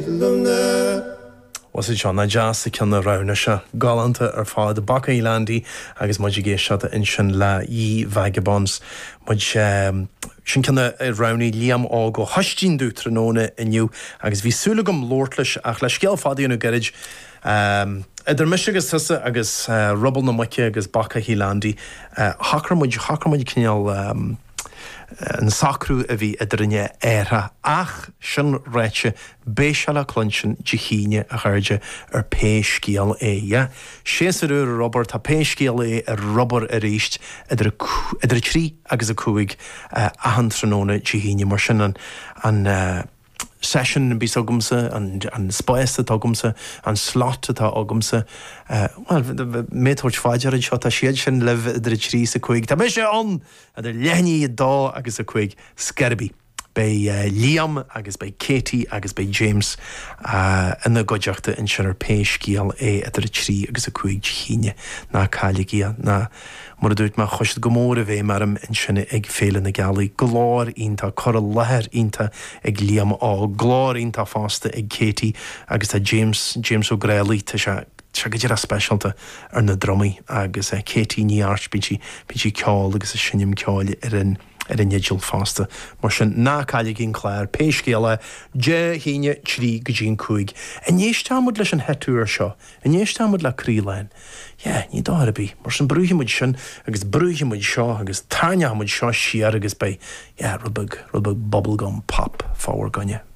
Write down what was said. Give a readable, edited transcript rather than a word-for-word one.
Was it John Jazz cin rana se galanta fád a Baca Ílandi agus muid géisiad in sin le vagabonds muid sin cinna ronaí líam á go hostín dú tróna inniu agus bhí súlagam lórtlis ach le scéal fadaíonú garid idir misisigus tusa agus rubble na muice agus Baca Ílandi hacramuid cineal an sacrú a bhí idirine éire ach sin réite béisiala clunsin dihíine a chuirde ar péiscíal é. Séasarú Robert tá péiscíal é ar Robert a ríist idir trí agus a cúig ahan tróna dihíine mar sin an session bí agamsa an spáiste agamsa an slot atá agamsa métóirt fáidear seo tá siad sin leh idir trí a chuig. Tá mé sé an idir lenaí dá agus a chuig scerbí. Bei Liam agus bei Katie agus bei James ina goideachta in sin ar péiscíal é idir trí agus a chuig híine ná cáiligia ná mar dúirt má choiste go mór a bheith marm in sinna ag féile na gealaí glár ínta chor a lethir ínta ag Liam á glár ínta fásta ag Katie agus tá James ó Gréalaí tá se go dtíar a speisialta ar na dromaí agus Katie ní archbídí ceáil agus a sinnim ceáil ar an idiril fásta mar sin ná cáile gin chléir péiscéala de híine trí go dtíon cúig. A níos támud leis an hetúir seo, a níos támud le crílein. Ní dárabí, mar sin brúthamuid sin agus brúthamuid seo agus tarneamuid seo siar agus bei rubag bubblegum pop fáhar gonne.